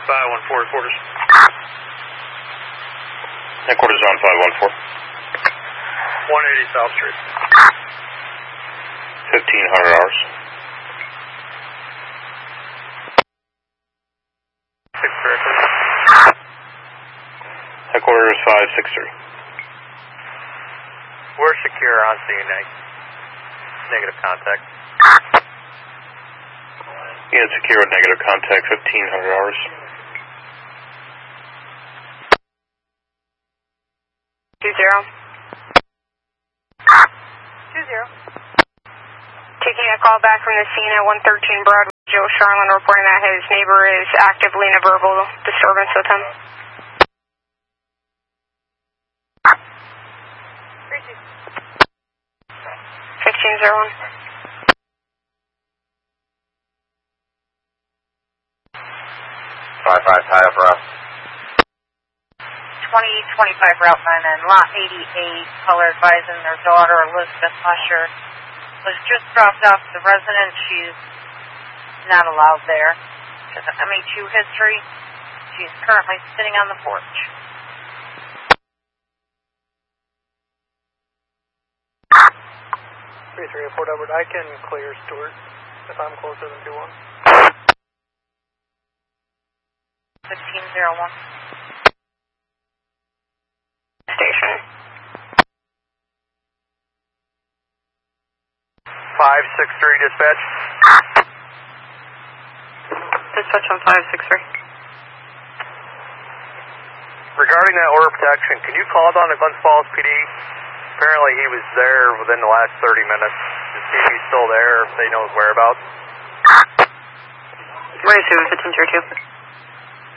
514 quarters. Headquarters on 514. 180 South Street. 1500 hours. 6 directly. Headquarters 563. We're secure on scene. Negative contact. Unit secure with negative contact, 1500 hours. 20. 20. Taking a call back from the scene at 113 Broadway, Joe Charlin reporting that his neighbor is actively in a verbal disturbance with him. 1501. 5-5, tie up for us. 2025 Route 9 and Lot 88, caller advising their daughter Elizabeth Usher was just dropped off the residence. She's not allowed there. She has an MA2 history. She's currently sitting on the porch. 3304 Edward, I can clear Stewart if I'm closer than 21. 1501. Station. 563 dispatch. Dispatch on 563. Regarding that order of protection, can you call down to Glens Falls PD? Apparently he was there within the last 30 minutes to see if he's still there, if they know his whereabouts. Where is he? 1502.